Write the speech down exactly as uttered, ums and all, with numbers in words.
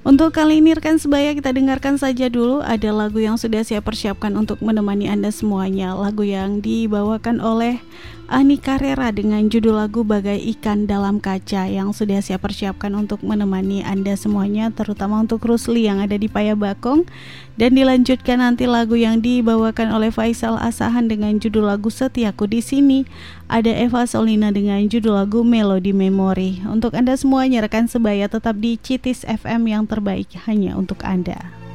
Untuk kali ini rekan sebaya, kita dengarkan saja dulu ada lagu yang sudah saya persiapkan untuk menemani Anda semuanya. Lagu yang dibawakan oleh Ani Carrera dengan judul lagu Bagai Ikan Dalam Kaca yang sudah saya persiapkan untuk menemani Anda semuanya, terutama untuk Rusli yang ada di Payabakong. Dan dilanjutkan nanti lagu yang dibawakan oleh Faisal Asahan dengan judul lagu Setiaku di Sini. Ada Eva Solina dengan judul lagu Melodi Memori. Untuk Anda semuanya rekan sebaya, tetap di Citis F M yang terbaik hanya untuk Anda.